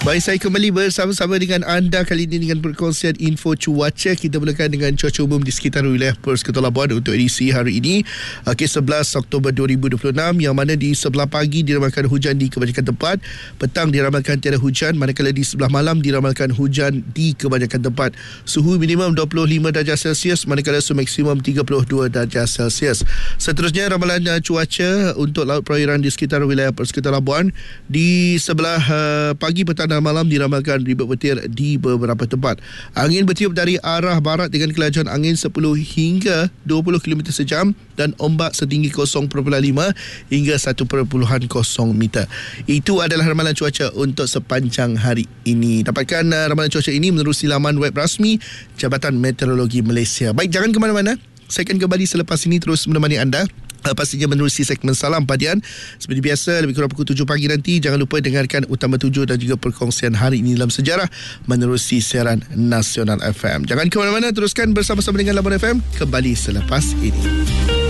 Baik, saya kembali bersama-sama dengan anda kali ini dengan perkongsian info cuaca. Kita mulakan dengan cuaca umum di sekitar wilayah Persekutuan Labuan untuk edisi hari ini, 11 Oktober 2026, yang mana di sebelah pagi diramalkan hujan di kebanyakan tempat, petang diramalkan tiada hujan, manakala di sebelah malam diramalkan hujan di kebanyakan tempat. Suhu minimum 25 darjah Celsius manakala suhu maksimum 32 darjah Celsius. Seterusnya ramalan cuaca untuk laut perairan di sekitar wilayah Persekutuan Labuan. Di sebelah pagi, petang dan malam diramalkan ribut petir di beberapa tempat. Angin bertiup dari arah barat dengan kelajuan angin 10 hingga 20 km sejam dan ombak setinggi 0.5 hingga 1.0 meter. Itu adalah ramalan cuaca untuk sepanjang hari ini. Dapatkan ramalan cuaca ini menerusi laman web rasmi Jabatan Meteorologi Malaysia. Baik, jangan ke mana-mana. Saya akan kembali selepas ini terus menemani anda. Pastinya menerusi segmen Salam Padian. Seperti biasa, lebih kurang pukul 7 pagi nanti. Jangan lupa dengarkan Utama 7 dan juga perkongsian hari ini dalam sejarah menerusi siaran Nasional FM. Jangan ke mana-mana, teruskan bersama-sama dengan Labuan FM. Kembali selepas ini.